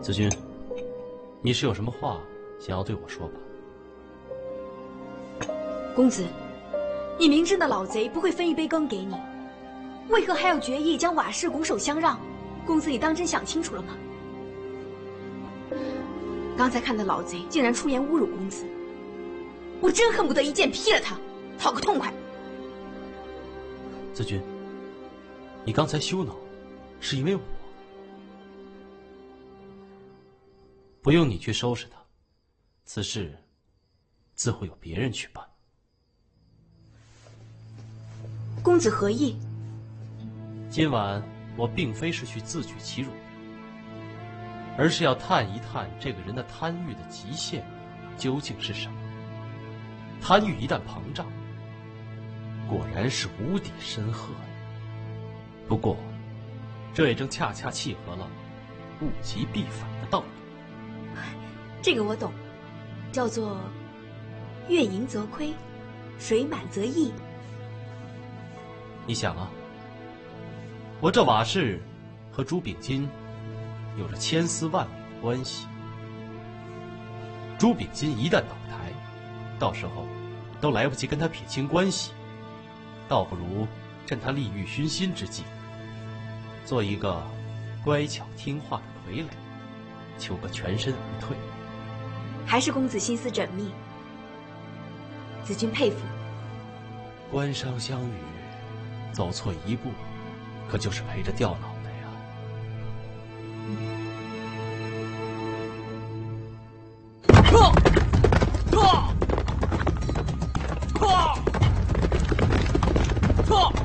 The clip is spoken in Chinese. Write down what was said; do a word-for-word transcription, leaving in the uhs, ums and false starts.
子君，你是有什么话想要对我说吧？ 公子，你明知那老贼不会分一杯羹给你，为何还要决意将瓦氏拱手相让？公子，你当真想清楚了吗？刚才看到老贼竟然出言侮辱公子，我真恨不得一剑劈了他，讨个痛快。 子君，你刚才羞恼，是因为我。不用你去收拾他，此事自会有别人去办。 公子何意？ 今晚我并非是去自取其辱，而是要探一探这个人的贪欲的极限究竟是什么。贪欲一旦膨胀，果然是无底深壑呀。不过，这也正恰恰契合了物极必反的道理。 这个我懂，叫做月盈则亏，水满则溢。 你想啊，我这瓦氏和朱秉金有着千丝万缕的关系。朱秉金一旦倒台，到时候都来不及跟他撇清关系，倒不如趁他利欲熏心之际，做一个乖巧听话的傀儡，求个全身而退。 还是公子心思缜密，子君佩服。 官商相与，走错一步，可就是陪着掉脑袋呀。撤！撤！撤！撤！